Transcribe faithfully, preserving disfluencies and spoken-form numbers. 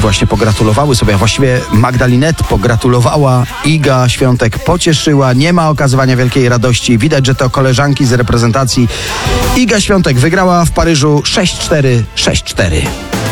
właśnie pogratulowały sobie, a właściwie Magdalinet pogratulowała, Iga Świątek pocieszyła, nie ma okazywania wielkiej radości. Widać, że to koleżanki z reprezentacji. Iga Świątek wygrała w Paryżu sześć cztery, sześć cztery.